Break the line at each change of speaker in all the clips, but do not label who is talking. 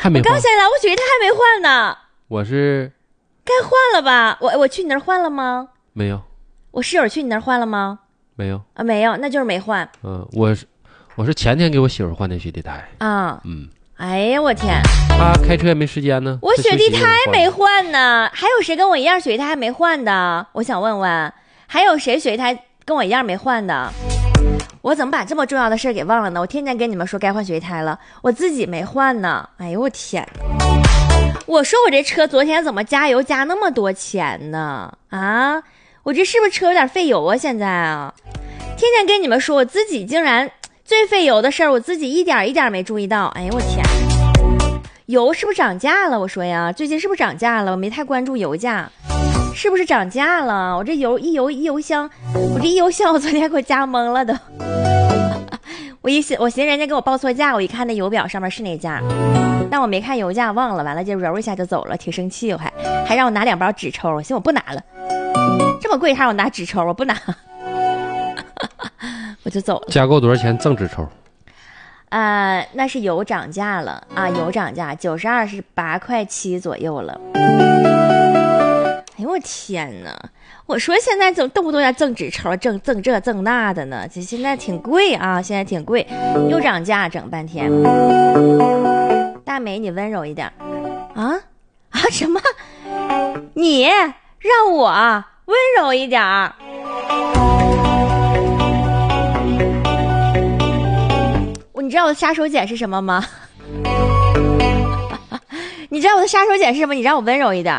还没换。
刚想起来，我雪胎还没换呢。
我是
该换了吧？我去你那儿换了吗？
没有。
我室友去你那儿换了吗？
没有
啊，没有，那就是没换。
我是前天给我媳妇换的雪地胎
啊。哎呀，我天！
她开车也没时间呢。
我雪地胎没换呢，还有谁跟我一样雪地胎还没换的？我想问问，还有谁雪地胎跟我一样没换的？我怎么把这么重要的事给忘了呢？我天天跟你们说该换雪地胎了，我自己没换呢。哎呦我天！我说我这车昨天怎么加油加那么多钱呢？啊，我这是不是车有点费油啊？现在啊，天天跟你们说，我自己竟然最费油的事儿，我自己一点没注意到。哎呦我天！油是不是涨价了？我说呀，最近是不是涨价了？我没太关注油价，是不是涨价了？我这一油箱，我昨天给我加懵了都。我寻思人家给我报错价，我一看那油表上面是那价，但我没看油价忘了，完了就揉一下就走了，挺生气，我还让我拿2包纸抽，我寻思我不拿了，这么贵还让我拿纸抽，我不拿，我就走了。
加购多少钱赠纸抽？
那是油涨价了啊，油涨价92是8.7块左右了。哎呦我天哪！我说现在总动不动要赠纸抽，赠这赠那的呢，这现在挺贵啊，现在挺贵，又涨价整半天。大美，你温柔一点啊什么？你让我温柔一点？你知道我的杀手锏是什么吗？你知道我的杀手锏是什么？你让我温柔一点。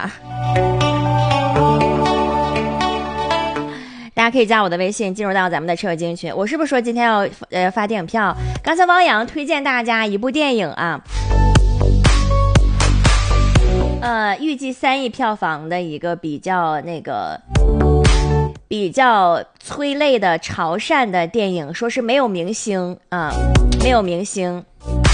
大家可以加我的微信，进入到咱们的车友精群。我是不是说今天要发电影票？刚才汪洋推荐大家一部电影啊，预计3亿票房的一个比较催泪的潮汕的电影，说是没有明星啊，没有明星，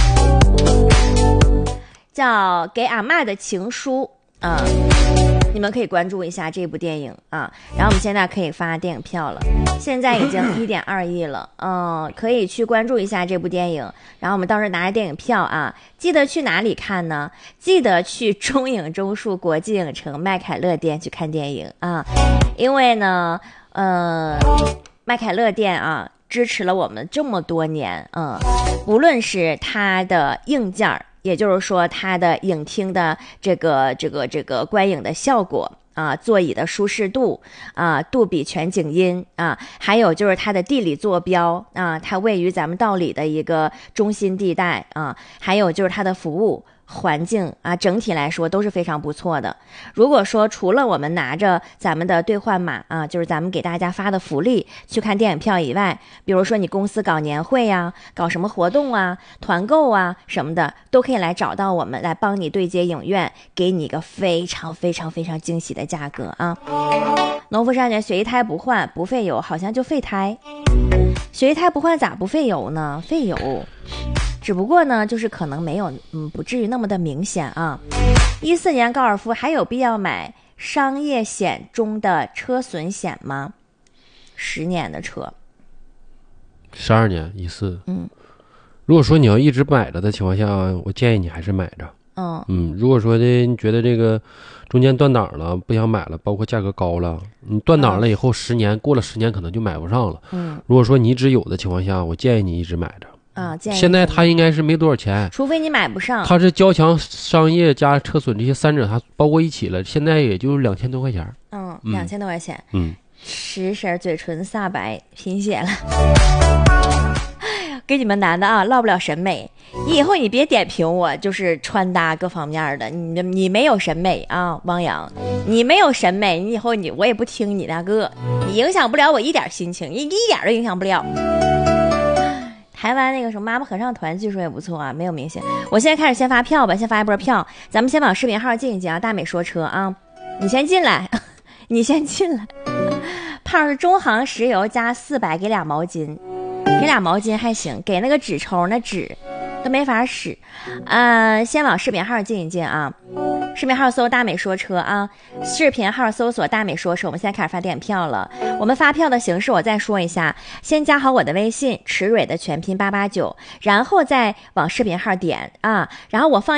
叫《给阿嬷的情书》啊。你们可以关注一下这部电影啊，然后我们现在可以发电影票了，现在已经1.2亿了，可以去关注一下这部电影，然后我们到时候拿着电影票啊，记得去哪里看呢？记得去中影中数国际影城麦凯乐店去看电影啊，因为呢，麦凯乐店啊支持了我们这么多年，无论是它的硬件，也就是说它的影厅的这个观影的效果啊，座椅的舒适度啊，杜比全景音啊，还有就是它的地理坐标啊，它位于咱们道里的一个中心地带啊，还有就是它的服务环境啊，整体来说都是非常不错的。如果说除了我们拿着咱们的兑换码啊，就是咱们给大家发的福利去看电影票以外，比如说你公司搞年会啊，搞什么活动啊，团购啊什么的，都可以来找到我们，来帮你对接影院，给你一个非常非常非常惊喜的价格啊。农夫山泉雪地胎不换不费油，好像就费胎。雪地胎不换咋不费油呢？费油。只不过呢，就是可能没有，不至于那么的明显啊。14年高尔夫还有必要买商业险中的车损险吗？10年的车
，12年14。如果说你要一直买着的情况下，我建议你还是买着。如果说你觉得这个中间断档了，不想买了，包括价格高了，你断档了以后10年，过了10年可能就买不上了。如果说你一直有的情况下，我建议你一直买着。现在它应该是没多少钱，
除非你买不上。
它是交强商业加车损这些3者它包括一起了，现在也就2000多块钱。
2000多块钱。10色嘴唇煞白，贫血了。跟你们男的啊唠不了审美，你以后你别点评我，就是穿搭各方面的，你没有审美啊，汪洋，你没有审美，你以后我也不听你那个，你影响不了我一点心情，一点都影响不了。台湾那个什么妈妈合唱团据说也不错啊，没有明显。我现在开始先发票吧，先发一波票，咱们先往视频号进一进啊，大美说车啊，你先进来，你先进来。胖是中航石油加400给俩毛巾，给俩毛巾还行，给那个纸抽那纸都没法使。先往视频号进一进啊，视频号搜大美说车啊，视频号搜索大美说车。我们现在开始发电影票了，我们发票的形式我再说一下，先加好我的微信池蕊的全拼889，然后再往视频号点啊，然后我放